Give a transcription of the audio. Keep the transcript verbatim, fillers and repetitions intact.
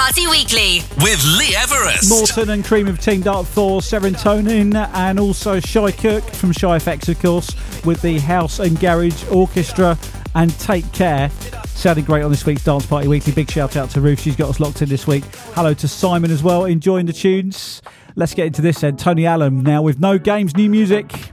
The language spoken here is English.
Party Weekly with Lee Everest. Morton and Cream have teamed up for Serotonin, and also Shy Cook from Shy F X, of course, with the House and Garage Orchestra and Take Care. Sounding great on this week's Dance Party Weekly. Big shout out to Ruth, she's got us locked in this week. Hello to Simon as well, enjoying the tunes. Let's get into this then. Tony Allen now with No Games, new music.